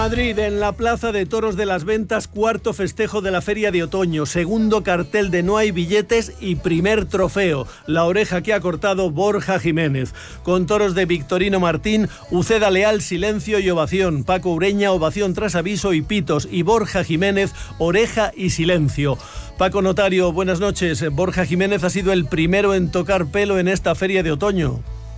Madrid, en la Plaza de Toros de las Ventas, cuarto festejo de la Feria de Otoño, segundo cartel de No hay billetes y primer trofeo, la oreja que ha cortado Borja Jiménez. Con toros de Victorino Martín, Uceda Leal, silencio y ovación, Paco Ureña, ovación tras aviso y pitos, y Borja Jiménez, oreja y silencio. Paco Notario, buenas noches. Borja Jiménez ha sido el primero en tocar pelo en esta Feria de Otoño.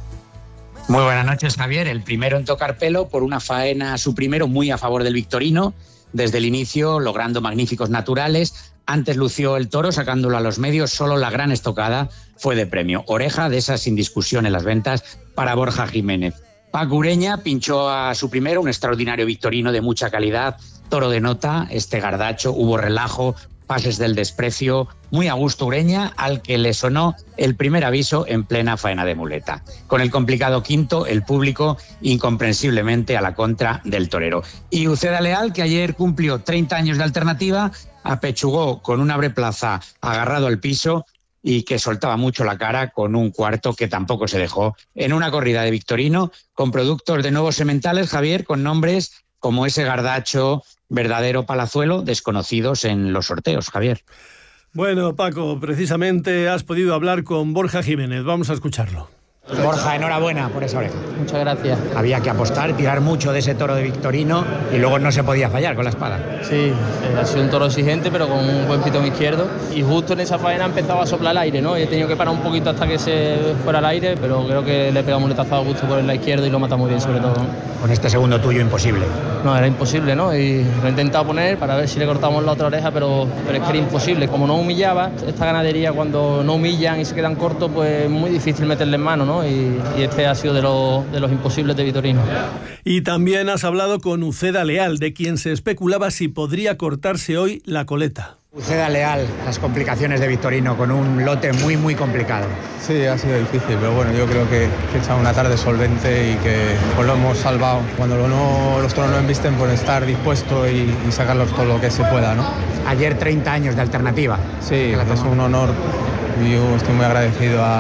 Muy buenas noches, Javier. El primero en tocar pelo por una faena, su primero muy a favor del Victorino, desde el inicio logrando magníficos naturales. Antes lució el toro sacándolo a los medios, solo la gran estocada fue de premio. Oreja de esas sin discusión en las ventas para Borja Jiménez. Paco Ureña pinchó a su primero, un extraordinario Victorino de mucha calidad, toro de nota, este gardacho, hubo relajo, pases del desprecio, muy a gusto Ureña, al que le sonó el primer aviso en plena faena de muleta. Con el complicado quinto, el público incomprensiblemente a la contra del torero. Y Uceda Leal, que ayer cumplió 30 años de alternativa, apechugó con un abreplaza agarrado al piso y que soltaba mucho la cara con un cuarto que tampoco se dejó en una corrida de Victorino con productos de nuevos sementales, Javier, con nombres como ese gardacho, verdadero palazuelo, desconocidos en los sorteos, Javier. Bueno, Paco, precisamente has podido hablar con Borja Jiménez. Vamos a escucharlo. Borja, enhorabuena por esa oreja. Muchas gracias. Había que apostar, tirar mucho de ese toro de Victorino y luego no se podía fallar con la espada. Sí, ha sido un toro exigente, pero con un buen pitón izquierdo. Y justo en esa faena empezaba a soplar el aire, ¿no? Y he tenido que parar un poquito hasta que se fuera al aire, pero creo que le he pegado un muletazo a gusto por el lado izquierdo y lo mata muy bien, sobre todo, ¿no? Con este segundo tuyo imposible. No, era imposible, ¿no? Y lo he intentado poner para ver si le cortamos la otra oreja, pero es que era imposible. Como no humillaba, esta ganadería cuando no humillan y se quedan cortos, pues es muy difícil meterle en mano, ¿no? Y este ha sido de los imposibles de Victorino. Y también has hablado con Uceda Leal, de quien se especulaba si podría cortarse hoy la coleta. Uceda Leal, las complicaciones de Victorino con un lote muy, muy complicado. Sí, ha sido difícil, pero bueno, yo creo que he echado una tarde solvente y que pues lo hemos salvado. Cuando los toros no embisten, por estar dispuesto y sacarlos todo lo que se pueda, ¿no? Ayer 30 años de alternativa. Sí, es un honor y yo estoy muy agradecido a